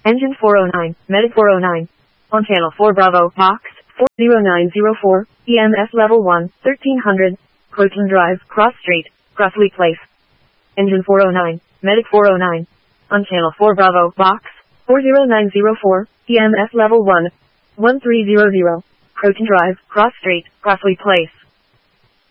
Engine 409, Medic 409. On channel 4 Bravo, box 40904, EMS level 1, 1300, Croton Drive, Cross Street, Crossley Place. Engine 409, Medic 409. On channel 4 Bravo, box 40904, EMS level 1, 1300, Croton Drive, Cross Street, Crossley Place.